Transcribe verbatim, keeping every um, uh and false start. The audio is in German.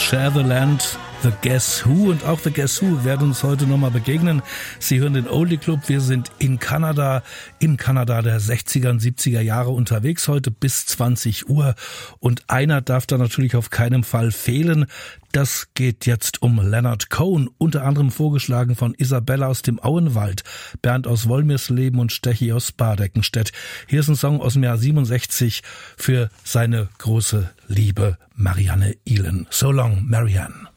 Share the Land, The Guess Who und auch The Guess Who werden uns heute nochmal begegnen. Sie hören den Oldie Club, wir sind in Kanada, im Kanada der sechziger und siebziger Jahre unterwegs, heute bis zwanzig Uhr und einer darf da natürlich auf keinen Fall fehlen. Das geht jetzt um Leonard Cohen, unter anderem vorgeschlagen von Isabella aus dem Auenwald, Bernd aus Wolmirsleben und Stechi aus Bardeckenstedt. Hier ist ein Song aus dem Jahr siebenundsechzig für seine große Liebe Marianne Ihlen. So long, Marianne.